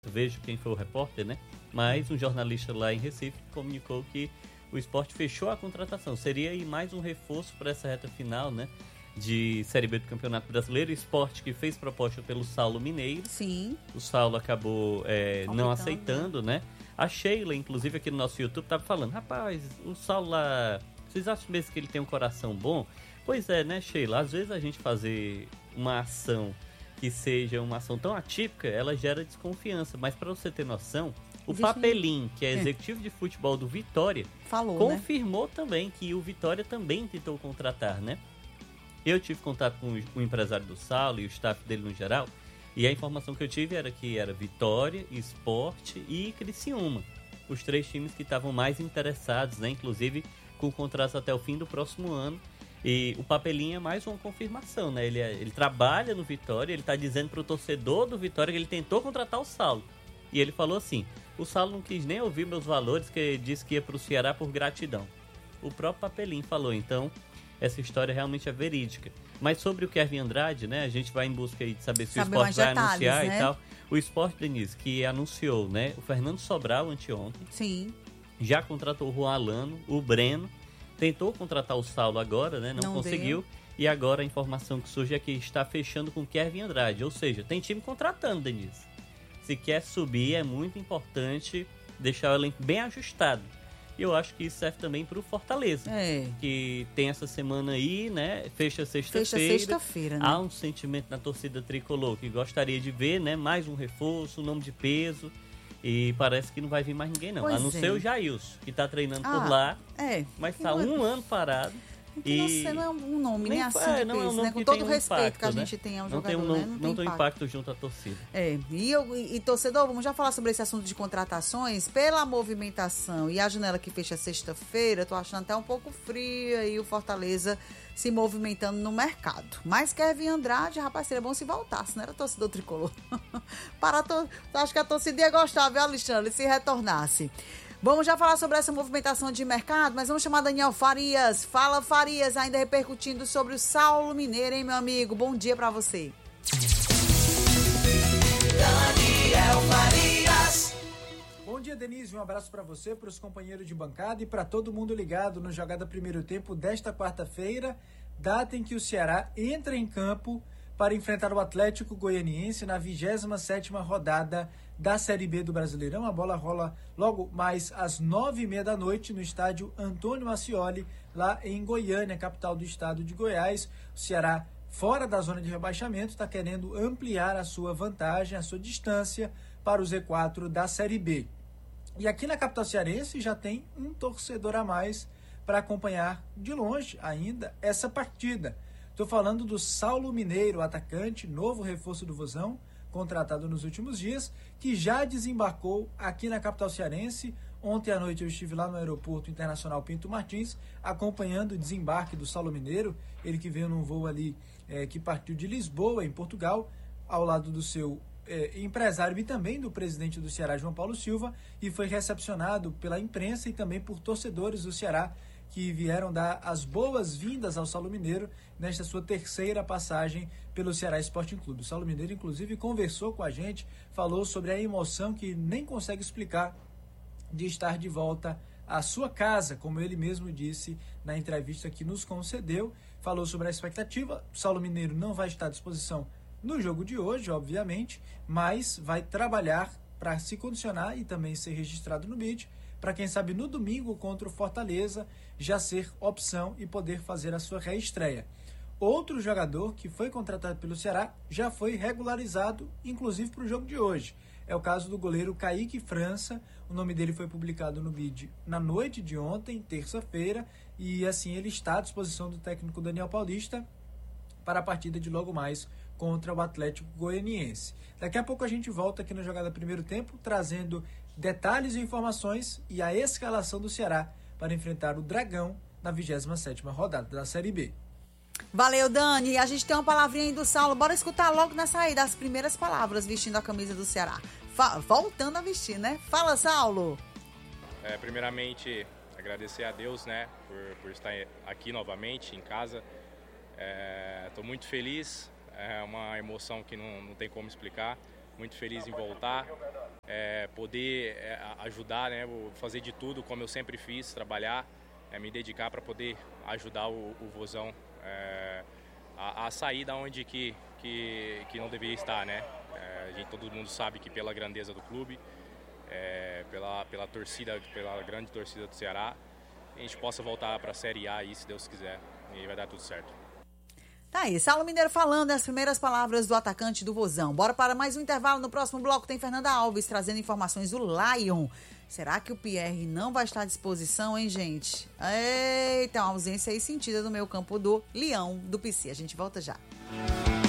vejo quem foi o repórter, né? Mas um jornalista lá em Recife comunicou que o Sport fechou a contratação. Seria aí mais um reforço para essa reta final, né? De Série B do Campeonato Brasileiro. O Sport que fez proposta pelo Saulo Mineiro. Sim. O Saulo acabou não aceitando, né? A Sheila, inclusive, aqui no nosso YouTube, tava falando: rapaz, o Saulo lá, vocês acham mesmo que ele tem um coração bom? Pois é, né, Sheila? Às vezes a gente fazer uma ação que seja uma ação tão atípica, ela gera desconfiança. Mas para você ter noção, o Papelim, que é executivo de futebol do Vitória, confirmou também que o Vitória também tentou contratar, né? Eu tive contato com o empresário do Saulo e o staff dele no geral, e a informação que eu tive era que era Vitória, Sport e Criciúma, os 3 times que estavam mais interessados, né? Inclusive com contratos até o fim do próximo ano. E o Papelinho é mais uma confirmação, né? Ele trabalha no Vitória, ele tá dizendo pro torcedor do Vitória que ele tentou contratar o Saulo. E ele falou assim: o Saulo não quis nem ouvir meus valores, que disse que ia pro Ceará por gratidão. O próprio Papelinho falou, então essa história realmente é verídica. Mas sobre o Kevin Andrade, né? A gente vai em busca aí de saber se o Sport vai anunciar, né? E tal. O Sport, Denise, que anunciou, né? O Fernando Sobral anteontem. Sim. Já contratou o Juan Alano, o Breno. Tentou contratar o Saulo agora, né? Não conseguiu. Deu. E agora a informação que surge é que está fechando com o Kevin Andrade. Ou seja, tem time contratando, Denise. Se quer subir, é muito importante deixar o elenco bem ajustado. E eu acho que isso serve também para o Fortaleza. Que tem essa semana aí, né? Fecha sexta-feira. Né? Há um sentimento na torcida tricolor que gostaria de ver, né? Mais um reforço, um nome de peso. E parece que não vai vir mais ninguém, não. A não ser o Jailson, que tá treinando por lá. Mas tá um ano parado. E não é um nome, nem assim de peso, né? Com todo o respeito impacto, que a gente tem ao jogador, não tem impacto junto à torcida. E torcedor, vamos já falar sobre esse assunto de contratações. Pela movimentação e a janela que fecha sexta-feira, tô achando até um pouco fria e o Fortaleza se movimentando no mercado. Mas Kevin Andrade, rapaz, seria bom se voltasse, não era torcedor tricolor. Acho que a torcida ia gostar, viu, Alexandre, se retornasse. Vamos já falar sobre essa movimentação de mercado, mas vamos chamar Daniel Farias. Fala, Farias, ainda repercutindo sobre o Saulo Mineiro, hein, meu amigo? Bom dia pra você. Daniel Farias. Bom dia, Denise. Um abraço para você, para os companheiros de bancada e para todo mundo ligado no Jogada Primeiro Tempo desta quarta-feira, data em que o Ceará entra em campo para enfrentar o Atlético Goianiense na 27ª rodada da Série B do Brasileirão. A bola rola logo mais às 9h30 da noite no estádio Antônio Ascioli, lá em Goiânia, capital do estado de Goiás. O Ceará, fora da zona de rebaixamento, está querendo ampliar a sua vantagem, a sua distância para o Z4 da Série B. E aqui na capital cearense já tem um torcedor a mais para acompanhar de longe ainda essa partida. Estou falando do Saulo Mineiro, atacante, novo reforço do Vozão, contratado nos últimos dias, que já desembarcou aqui na capital cearense. Ontem à noite eu estive lá no Aeroporto Internacional Pinto Martins, acompanhando o desembarque do Saulo Mineiro, ele que veio num voo ali que partiu de Lisboa, em Portugal, ao lado do seu empresário e também do presidente do Ceará, João Paulo Silva, e foi recepcionado pela imprensa e também por torcedores do Ceará, que vieram dar as boas-vindas ao Saulo Mineiro nesta sua terceira passagem pelo Ceará Sporting Clube. O Saulo Mineiro, inclusive, conversou com a gente, falou sobre a emoção que nem consegue explicar de estar de volta à sua casa, como ele mesmo disse na entrevista que nos concedeu. Falou sobre a expectativa. O Saulo Mineiro não vai estar à disposição no jogo de hoje, obviamente, mas vai trabalhar para se condicionar e também ser registrado no BID, para quem sabe no domingo contra o Fortaleza já ser opção e poder fazer a sua reestreia. Outro jogador que foi contratado pelo Ceará já foi regularizado, inclusive para o jogo de hoje. É o caso do goleiro Kaique França. O nome dele foi publicado no BID na noite de ontem, terça-feira, e assim ele está à disposição do técnico Daniel Paulista para a partida de logo mais contra o Atlético Goianiense. Daqui a pouco a gente volta aqui no Jogada Primeiro Tempo, trazendo detalhes e informações e a escalação do Ceará para enfrentar o Dragão na 27ª rodada da Série B. Valeu, Dani. A gente tem uma palavrinha aí do Saulo. Bora escutar logo na saída as primeiras palavras vestindo a camisa do Ceará. Voltando a vestir, né? Fala, Saulo. Primeiramente, agradecer a Deus, né, por estar aqui novamente em casa. Estou muito feliz. É uma emoção que não tem como explicar. Muito feliz em voltar. poder ajudar, né? Fazer de tudo como eu sempre fiz, trabalhar, me dedicar para poder ajudar o Vozão a sair da onde que não deveria estar, né? Todo mundo sabe que pela grandeza do clube, pela torcida, pela grande torcida do Ceará, a gente possa voltar para a Série A aí, se Deus quiser, e vai dar tudo certo. Tá aí, Saulo Mineiro falando as primeiras palavras do atacante do Vozão. Bora para mais um intervalo. No próximo bloco tem Fernanda Alves trazendo informações do Lion. Será que o Pierre não vai estar à disposição, hein, gente? Eita, uma ausência aí sentida no meio campo do Leão do PC. A gente volta já.